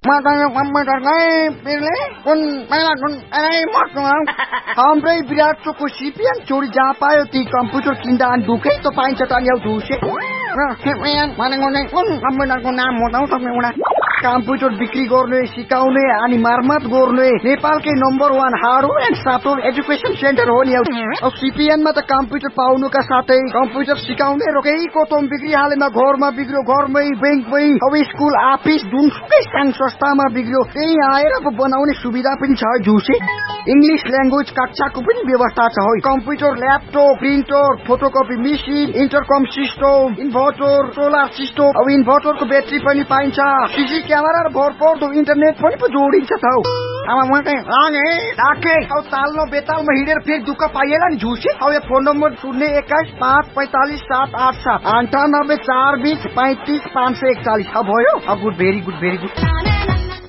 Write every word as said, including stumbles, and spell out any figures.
matanya komputer kai pilih kun malah kun ai matang हाम्रै विराट choco CPN चोरी जहाँ पायो ती कम्प्युटर किन्दा अनि दुखै त पाइन्छ त नि दुसे र सिपिएन भनेको नै कुन कम्प्युटरको नाम हो त तपाईँ एउटा कम्प्युटर बिक्री गर्ने सिकाउने अनि मर्मत गर्ने नेपालकै number one hardware and software education centre हो नि अब सिपिएनमा त कम्प्युटर पाउनुका साथै कम्प्युटर सिकाउने र केही कोतम बिक्री हालेमा घरमा बिग्रियो घरमै बैंकमै अब स्कुल अफिस जुनसुकै साङ संस्थामा बिग्रियो त्यही आएर अब बनाउने सुविधा पनि छ जुसे इंग्लिश ल्याङ्ग्वेज कक्षाको पनि व्यवस्था छ है computer laptop printer photocopy machine इन्टरकम system inverter solar system अब इन्भर्टरको ब्याट्री पनि पाइन्छ सीसी क्यामेरा र भरपर्दो इन्टरनेट पनि पो जोडिन्छ त अब म चाहिँ लागे राखे अब तालमा बेतालमा हिँडेर फेरि दुःख पाइएला नि झुसे अब यो फोन नम्बर शून्य एक्काइस पाँच पैंतालिस सात आठ सात अन्ठानब्बे चार बीस पैंतीस पाँच सय एकचालिस अब भयो अब good very good very good